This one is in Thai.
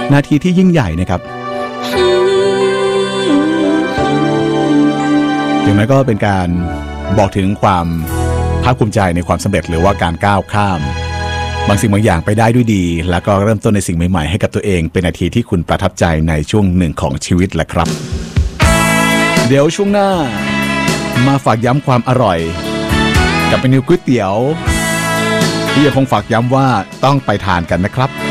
นาทีที่ยิ่งใหญ่นะครับถึงแม้ก็เป็นการบอกถึงความภาคภูมิใจในความสำเร็จหรือว่าการก้าวข้ามบางสิ่งบางอย่างไปได้ด้วยดีแล้วก็เริ่มต้นในสิ่งใหม่ๆให้กับตัวเองเป็นนาทีที่คุณประทับใจในช่วงหนึ่งของชีวิตแหละครับเดี๋ยวช่วงหน้ามาฝากย้ำความอร่อยกับเมนูก๋วยเตี๋ยวที่ยังคงฝากย้ำว่าต้องไปทานกันนะครับ